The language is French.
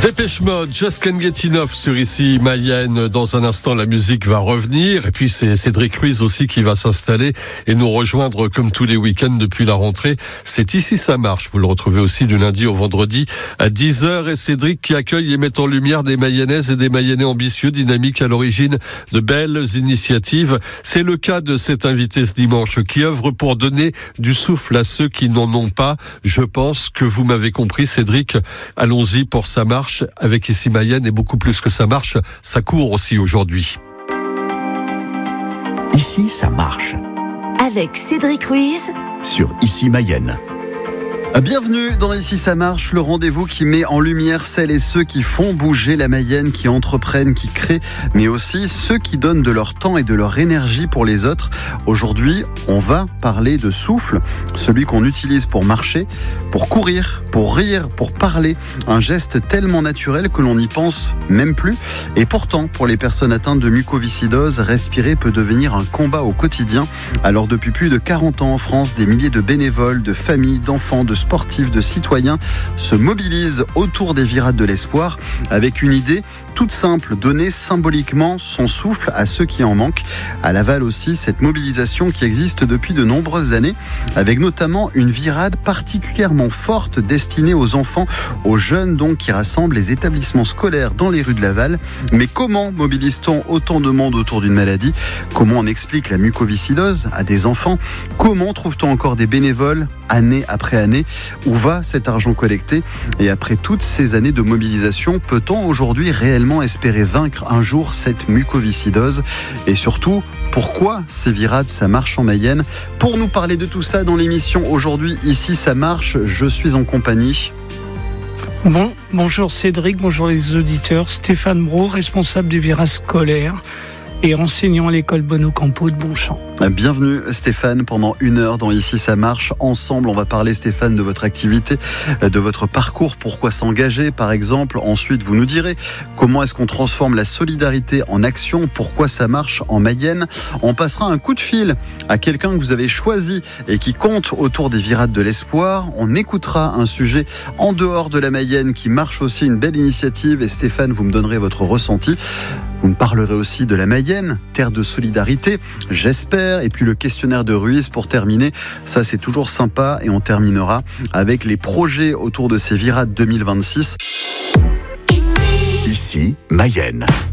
Dépêche Mode, Just Can't Get Enough sur Ici Mayenne. Dans un instant, la musique va revenir. Et puis, c'est Cédric Ruiz aussi qui va s'installer et nous rejoindre comme tous les week-ends depuis la rentrée. C'est Ici Ça Marche. Vous le retrouvez aussi du lundi au vendredi à 10h. Et Cédric qui accueille et met en lumière des Mayennaises et des Mayennais ambitieux, dynamiques, à l'origine de belles initiatives. C'est le cas de cet invité ce dimanche qui œuvre pour donner du souffle à ceux qui n'en ont pas. Je pense que vous m'avez compris, Cédric. Allons-y pour Ça Marche. Avec Ici Mayenne, et beaucoup plus que ça marche, ça court aussi aujourd'hui. Ici, ça marche. Avec Cédric Ruiz Sur Ici Mayenne. Bienvenue dans Ici ça marche, le rendez-vous qui met en lumière celles et ceux qui font bouger la Mayenne, qui entreprennent, qui créent, mais aussi ceux qui donnent de leur temps et de leur énergie pour les autres. Aujourd'hui, on va parler de souffle, celui qu'on utilise pour marcher, pour courir, pour rire, pour parler. Un geste tellement naturel que l'on n'y pense même plus. Et pourtant, pour les personnes atteintes de mucoviscidose, respirer peut devenir un combat au quotidien. Alors depuis plus de 40 ans en France, des milliers de bénévoles, de familles, d'enfants, de sportifs, de citoyens se mobilisent autour des virades de l'espoir avec une idée toute simple, donner symboliquement son souffle à ceux qui en manquent. À Laval aussi, cette mobilisation qui existe depuis de nombreuses années, avec notamment une virade particulièrement forte destinée aux enfants, aux jeunes donc, qui rassemble les établissements scolaires dans les rues de Laval. Mais comment mobilise-t-on autant de monde autour d'une maladie ? Comment on explique la mucoviscidose à des enfants ? Comment trouve-t-on encore des bénévoles année après année ? Où va cet argent collecté ? Et après toutes ces années de mobilisation, peut-on aujourd'hui réellement espérer vaincre un jour cette mucoviscidose ? Et surtout, pourquoi ces virades, ça marche en Mayenne ? Pour nous parler de tout ça dans l'émission aujourd'hui, Ici ça marche, je suis en compagnie. Bonjour Cédric, bonjour les auditeurs. Stéphane Brault, responsable des virages scolaires et enseignant à l'école Bonocampo de Bonchamp. Bienvenue Stéphane, pendant 1 heure dans Ici ça marche. Ensemble, on va parler, Stéphane, de votre activité, de votre parcours, pourquoi s'engager par exemple. Ensuite, vous nous direz comment est-ce qu'on transforme la solidarité en action, pourquoi ça marche en Mayenne. On passera un coup de fil à quelqu'un que vous avez choisi et qui compte autour des virades de l'espoir. On écoutera un sujet en dehors de la Mayenne qui marche aussi, une belle initiative, et Stéphane, vous me donnerez votre ressenti. Vous me parlerez aussi de la Mayenne, terre de solidarité, j'espère. Et puis le questionnaire de Ruiz pour terminer. Ça, c'est toujours sympa. Et on terminera avec les projets autour de ces virades 2026. Ici, Mayenne.